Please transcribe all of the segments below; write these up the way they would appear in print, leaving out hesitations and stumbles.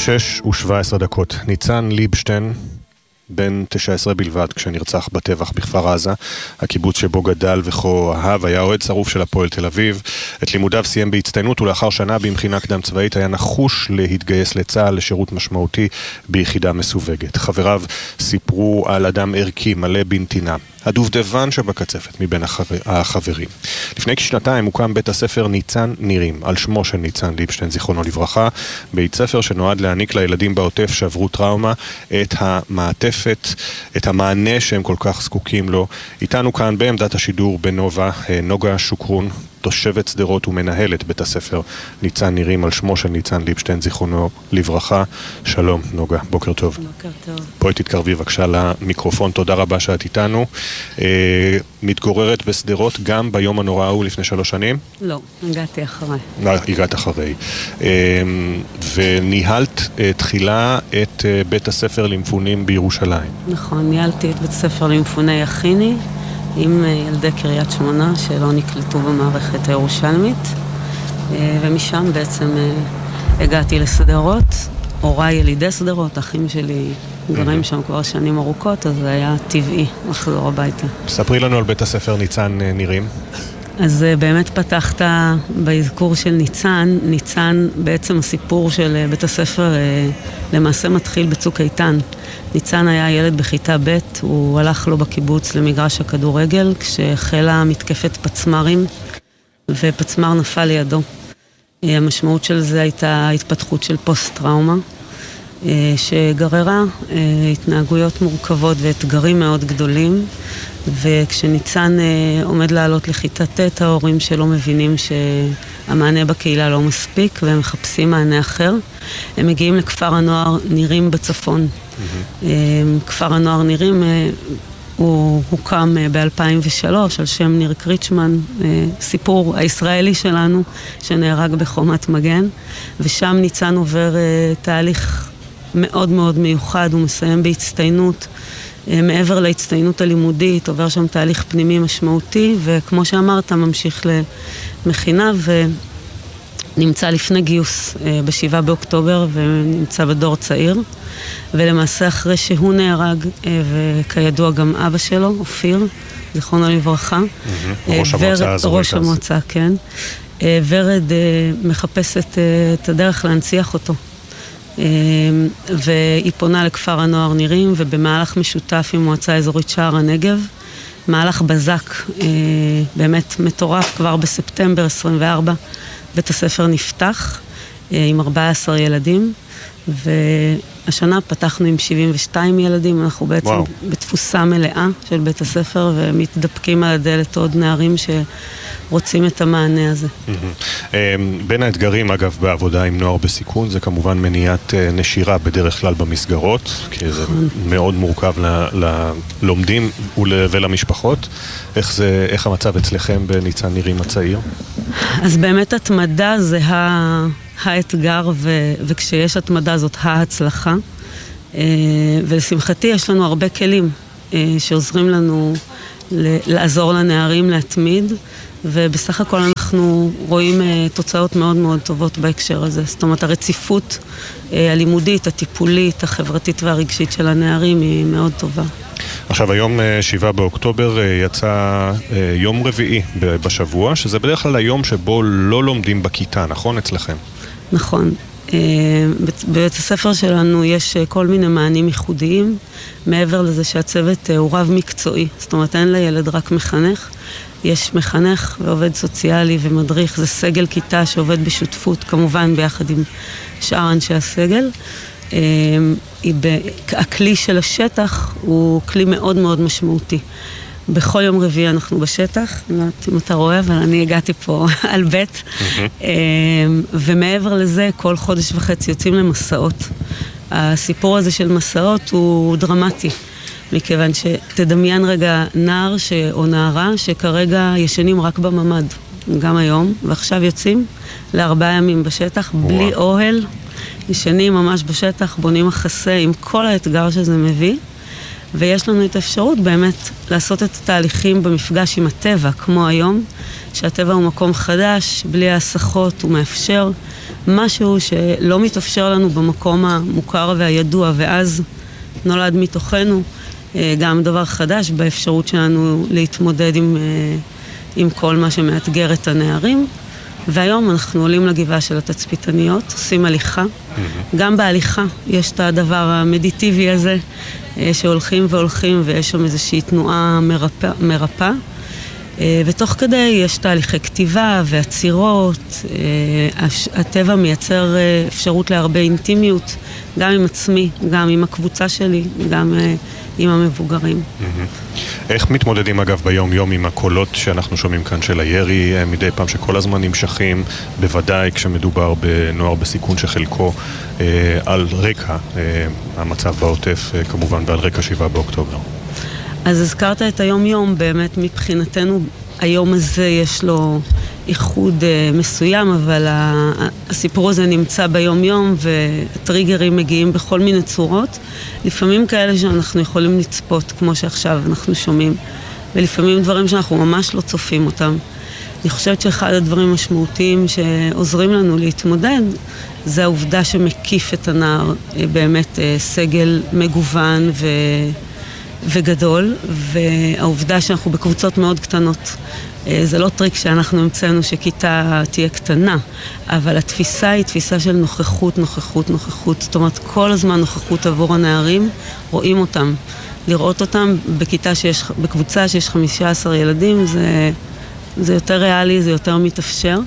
6:17. ניצן ליבשטיין, בן 19 בלבד, כשנרצח בטבח בכפר עזה, הקיבוץ שבו גדל וכה אהב, היה אוהד שרוף של הפועל תל אביב. את לימודיו סיים בהצטיינות, ולאחר שנה במכינה קדם צבאית היה נחוש להתגייס לצה"ל לשירות משמעותי ביחידה מסווגת. חבריו סיפרו על אדם ערכי, מלא בנתינה, הדובדבן שבקצפת מבין החברים. לפני כשנתיים הוקם בית הספר ניצן נירים, על שמו של ניצן ליבשטיין, זיכרונו לברכה, בית ספר שנועד להעניק לילדים בעוטף שעברו טראומה את המעטפת, את המענה שהם כל כך זקוקים לו. איתנו כאן בעמדת השידור בנובה, נוגה שוקרון, תושבת שדרות ומנהלת בית הספר ניצן נירים, על שמו של ניצן ליבשטיין, זיכרונו לברכה. שלום נוגה, בוקר טוב. בוקר טוב. בואי תתקרבי בבקשה למיקרופון, תודה רבה שאת איתנו. מתגוררת בסדרות גם ביום הנורא ההוא לפני 3 שנים? לא, הגעתי אחרי. הגעת אחרי. וניהלת תחילה את בית הספר למפונים בירושלים. נכון, ניהלתי את בית הספר למפוני יחיני, עם ילדי קריית שמונה שלא נקלטו במערכת הירושלמית, ומשם בעצם הגעתי לסדרות. הוריי ילידי סדרות, אחים שלי גרים שם כבר שנים ארוכות, אז זה היה טבעי לחזור הביתה. ספרי לנו על בית הספר ניצן נירים. אז באמת פתחת בהזכור של ניצן. ניצן, בעצם הסיפור של בית הספר למעשה מתחיל בצוק איתן. ניצן היה ילד בכיתה ב', הוא הלך לו בקיבוץ למגרש הכדורגל, כשהחלה מתקפת פצמרים, ופצמר נפל לידו. המשמעות של זה הייתה התפתחות של פוסט-טראומה, שגררה התנהגויות מורכבות ואתגרים מאוד גדולים, וכשניצן עומד לעלות לכיתה ט', ההורים שלו מבינים שהמענה בקהילה לא מספיק, והם מחפשים מענה אחר. הם מגיעים לכפר הנוער נירים בצפון. כפר הנוער נירים הוא הוקם ב-2003 על שם ניר קריצ'מן, סיפור הישראלי שלנו שנהרג בחומת מגן, ושם ניצן עובר תהליך מאוד מאוד מיוחד, הוא מסיים בהצטיינות, מעבר להצטיינות הלימודית, עובר שם תהליך פנימי משמעותי, וכמו שאמרת, ממשיך למכינה ונמצא לפני גיוס ב7 באוקטובר, ונמצא בדור צעיר. ולמעשה אחרי שהוא נהרג, וכידוע גם אבא שלו, אופיר, זיכרונו לברכה, ראש המועצה הזו. ראש המועצה, כן. ורד מחפשת את הדרך להנציח אותו. והיא פונה לכפר הנוער נירים, ובמהלך משותף עם מועצה אזורית שער הנגב, מהלך בזק, באמת מטורף, כבר בספטמבר 24, בית הספר נפתח עם 14 ילדים, והשנה פתחנו עם 72 ילדים, אנחנו בעצם בתפוסה מלאה של בית הספר, ומתדפקים על הדלת עוד נערים שרוצים את המענה הזה. בין האתגרים, אגב, בעבודה עם נוער בסיכון, זה כמובן מניעת נשירה בדרך כלל במסגרות, כי זה מאוד מורכב ללומדים ולמשפחות. איך המצב אצלכם בניצן נירים הצעיר? אז באמת התמדה זה האתגר, וכשיש התמדה זאת ההצלחה. ולשמחתי יש לנו הרבה כלים שעוזרים לנו לעזור לנערים להתמיד, ובסך הכל אנחנו רואים תוצאות מאוד מאוד טובות בהקשר הזה. זאת אומרת, הרציפות הלימודית, הטיפולית, החברתית והרגשית של הנערים היא מאוד טובה. עכשיו, היום 7 באוקטובר יצא יום רביעי בשבוע, שזה בדרך כלל היום שבו לא לומדים בכיתה, נכון אצלכם? נכון. בבית הספר שלנו יש כל מיני מענים ייחודיים, מעבר לזה שהצוות הוא רב מקצועי. זאת אומרת, אין לילד רק מחנך, יש מחנך ועובד סוציאלי ומדריך, זה סגל כיתה שעובד בשותפות, כמובן ביחד עם שאר אנשי הסגל. הכלי של השטח הוא כלי מאוד מאוד משמעותי. בכל יום רביעי אנחנו בשטח, לא יודעת אם אתה רואה, אבל אני הגעתי פה על בית. ומעבר לזה, כל חודש וחצי יוצאים למסעות. הסיפור הזה של מסעות הוא דרמטי, מכיוון שתדמיין רגע נער או נערה שכרגע ישנים רק בממד, גם היום, ועכשיו יוצאים ל4 ימים בשטח, בלי אוהל, ישנים ממש בשטח, בונים מחסה עם כל האתגר שזה מביא. ויש לנו את האפשרות באמת לעשות את התהליכים במפגש עם הטבע, כמו היום, שהטבע הוא מקום חדש, בלי ההסחות, הוא מאפשר, משהו שלא מתאפשר לנו במקום המוכר והידוע, ואז נולד מתוכנו גם דבר חדש באפשרות שלנו להתמודד עם כל מה שמאתגר את הנערים. והיום אנחנו עולים לגבעה של התצפיתניות, עושים הליכה. גם בהליכה יש את הדבר המדיטיבי הזה, שהולכים והולכים ויש שם איזושהי תנועה מרפא. ותוך כדי יש תהליכי כתיבה ועצירות, הטבע מייצר אפשרות להרבה אינטימיות, גם עם עצמי, גם עם הקבוצה שלי, גם עם המבוגרים. איך מתמודדים אגב ביום יום עם הקולות שאנחנו שומעים כאן של הירי מדי פעם שכל הזמן נמשכים, בוודאי כשמדובר בנוער בסיכון שחלקו על רקע המצב בעוטף כמובן ועל רקע 7 באוקטובר? אז הזכרת את היום-יום, באמת מבחינתנו היום הזה יש לו ייחוד מסוים, אבל הסיפור הזה נמצא ביום-יום והטריגרים מגיעים בכל מיני צורות, לפעמים כאלה שאנחנו יכולים לצפות כמו שעכשיו אנחנו שומעים, ולפעמים דברים שאנחנו ממש לא צופים אותם. אני חושבת שאחד הדברים המשמעותיים שעוזרים לנו להתמודד זה העובדה שמקיף את הנער באמת סגל מגוון וגדול, והעובדה שאנחנו בקבוצות מאוד קטנות. זה לא טריק שאנחנו המצאנו שכיתה תהיה קטנה, אבל התפיסה היא תפיסה של נוכחות. זאת אומרת, כל הזמן נוכחות עבור הנערים, רואים אותם. לראות אותם בקבוצה שיש 15 ילדים, זה יותר ריאלי, זה יותר מתאפשר.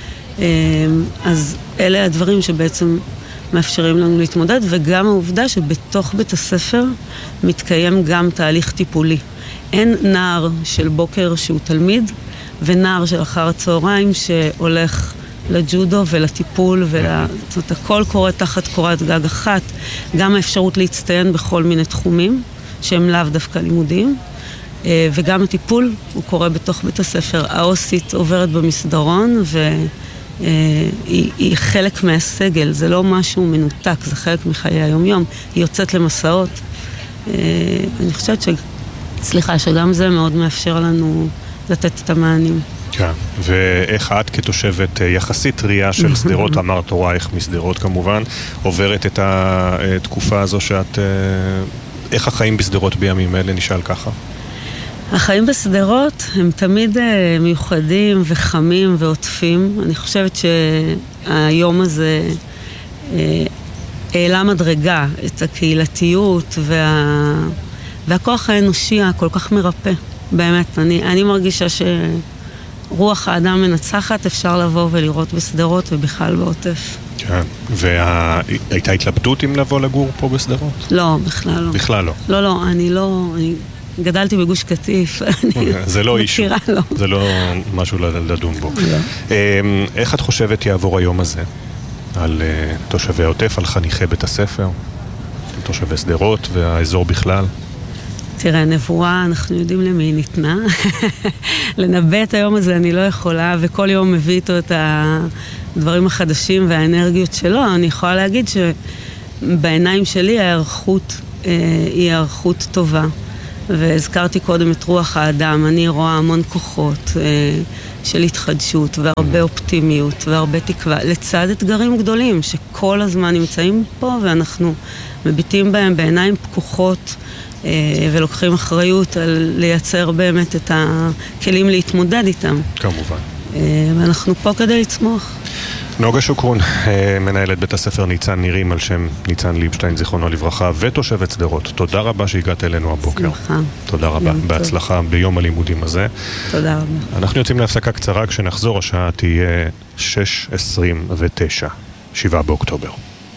אז אלה הדברים שבעצם מאפשרים לנו להתמודד, וגם העובדה שבתוך בית הספר מתקיים גם תהליך טיפולי. אין נער של בוקר שהוא תלמיד, ונער של אחר הצהריים שהולך לג'ודו ולטיפול, זאת אומרת, הכל קורה תחת קורת גג אחת, גם האפשרות להצטיין בכל מיני תחומים, שהם לאו דווקא לימודיים, וגם הטיפול הוא קורה בתוך בית הספר. האוסית עוברת במסדרון, היא חלק מהסגל, זה לא משהו מנותק, זה חלק מחיי היום-יום, היא יוצאת למסעות. אני חושבת שגם זה מאוד מאפשר לנו לתת את המענים. כן, ואיך את כתושבת יחסית טריה של סדרות, אמרת הורייך מסדרות כמובן, עוברת את התקופה הזו שאת, איך החיים בסדרות בימים אלה, נשאל ככה? החיים בסדרות הם תמיד מיוחדים וחמים ועוטפים. אני חושבת שהיום הזה העלה מדרגה את הקהילתיות והכוח האנושי הכל כך מרפא. באמת, אני מרגישה שרוח האדם מנצחת, אפשר לבוא ולראות בסדרות ובכלל בעוטף. כן, והייתה התלבטות אם לבוא לגור פה בסדרות? לא, בכלל לא. בכלל לא? לא, אני גדלתי בגוש קטיף, זה לא אישו, לו. זה לא משהו לדון בו. איך את חושבת יעבור היום הזה על תושבי העוטף, על חניכי בית הספר, תושבי סדרות והאזור בכלל? תראה, נבואה, אנחנו יודעים למי היא ניתנה. לנבא את היום הזה אני לא יכולה, וכל יום מביא איתו את הדברים החדשים והאנרגיות שלו. אני יכולה להגיד שבעיניים שלי ההיערכות היא הערכות טובה. והזכרתי קודם את רוח האדם, אני רואה המון כוחות של התחדשות והרבה אופטימיות והרבה תקווה, לצד אתגרים גדולים שכל הזמן נמצאים פה ואנחנו מביטים בהם בעיניים פקוחות ולוקחים אחריות על לייצר באמת את הכלים להתמודד איתם. כמובן. ואנחנו פה כדי לצמוח. נוגה שוקרון, מנהלת בית הספר ניצן נירים על שם ניצן ליבשטיין, זיכרונו לברכה, ותושבת סדרות. תודה רבה שהגעת אלינו הבוקר. שמחה. תודה רבה. בהצלחה ביום הלימודים הזה. תודה רבה. אנחנו יוצאים להפסקה קצרה, כשנחזור השעה תהיה 6:29, 7 באוקטובר.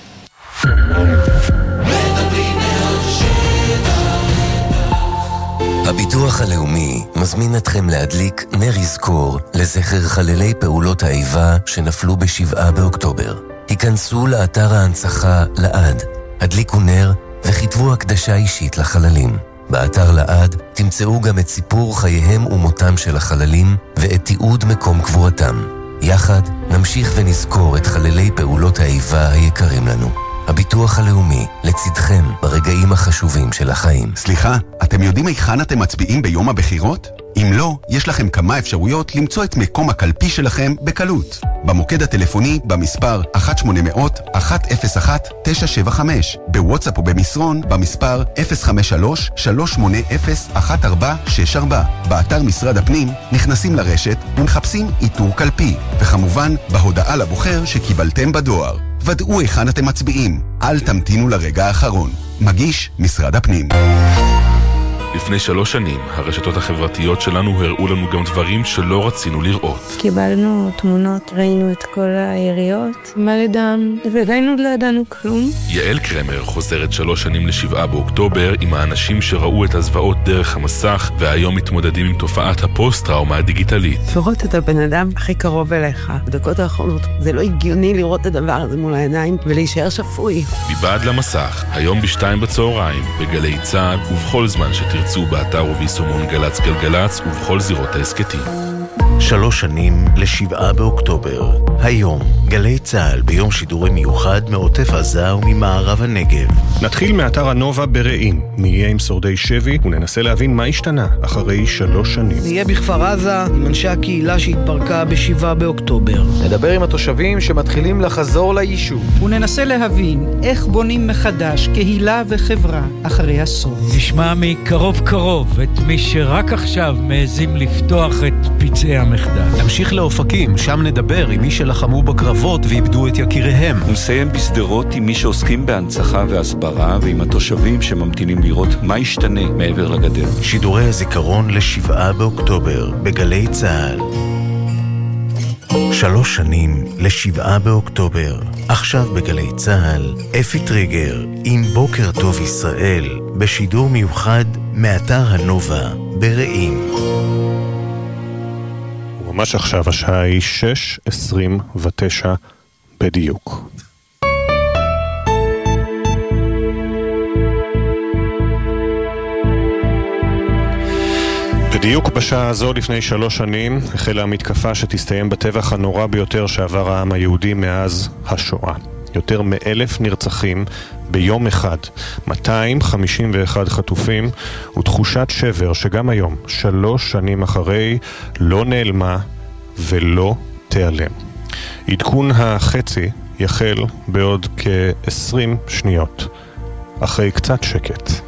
הביטוח הלאומי מזמין אתכם להדליק נר יזכור לזכר חללי פעולות האיבה שנפלו ב7 באוקטובר. היכנסו לאתר ההנצחה לעד, הדליקו נר וכתבו הקדשה אישית לחללים. באתר לעד תמצאו גם את סיפור חייהם ומותם של החללים ואת תיעוד מקום קבורתם. יחד נמשיך ונזכור את חללי פעולות האיבה היקרים לנו. הביטוח הלאומי, לצדכם ברגעים החשובים של החיים. סליחה, אתם יודעים היכן אתם מצביעים ביום הבחירות? אם לא, יש לכם כמה אפשרויות למצוא את מקום הקלפי שלכם בקלות. במוקד הטלפוני במספר 1-800-101-975, בוואטסאפ או במסרון במספר 053-380-1464, באתר משרד הפנים נכנסים לרשת ומחפשים איתור קלפי, וכמובן בהודעה לבוחר שקיבלתם בדואר. ודאו היכן אתם מצביעים, אל תמתינו לרגע האחרון. מגיש משרד הפנים. לפני 3 שנים, הרשתות החברתיות שלנו הראו לנו גם דברים שלא רצינו לראות. קיבלנו תמונות, ראינו את כל היריות, מלא דם, וראינו לא ידענו כלום. יעל קרמר חוזרת 3 שנים ל7 באוקטובר עם האנשים שראו את הזוועות דרך המסך, והיום מתמודדים עם תופעת הפוסט-טראומה הדיגיטלית. לראות את הבן אדם הכי קרוב אליך. בדקות האחרונות זה לא הגיוני לראות את הדבר הזה מול העיניים ולהישאר שפוי. מבעד למסך, היום ב2 בצהריים, בגלי צעד ובכל זמן שתרצו באתר וביישומון גלץ גלגלץ ובכל זירות העסקתים. 3 שנים ל7 באוקטובר. היום, גלי צהל ביום שידורי מיוחד מעוטף עזה וממערב הנגב. נתחיל מאתר הנובה ברעים. נהיה עם שורדי שבי וננסה להבין מה השתנה אחרי 3 שנים. נהיה בכפר עזה עם אנשי הקהילה שהתפרקה ב7 באוקטובר. נדבר עם התושבים שמתחילים לחזור ליישוב. וננסה להבין איך בונים מחדש קהילה וחברה אחרי אסון. נשמע מקרוב קרוב את מי שרק עכשיו מעזים לפתוח את פצעי המחדל. נמשיך לאופקים, שם נדבר עם מי שלחמו בקרבות ואיבדו את יקיריהם. ונסיים בסדרות עם מי שעוסקים בהנצחה והסברה ועם התושבים שממתינים לראות מה ישתנה מעבר לגדר. שידורי הזיכרון ל7 באוקטובר בגלי צהל. 3 שנים ל7 באוקטובר. עכשיו בגלי צהל, אפי טריגר עם בוקר טוב ישראל בשידור מיוחד מאתר הנובה ברעים. ממש עכשיו השעה היא 6:29 בדיוק. בדיוק בשעה הזו לפני 3 שנים החלה המתקפה שתסתיים בטבח הנורא ביותר שעבר העם היהודי מאז השואה. יותר מ1,000 נרצחים ביום אחד, 251 חטופים, ותחושת שבר שגם היום, 3 שנים אחרי, לא נעלמה ולא תיעלם. עדכון החצי יחל בעוד כ20 שניות, אחרי קצת שקט.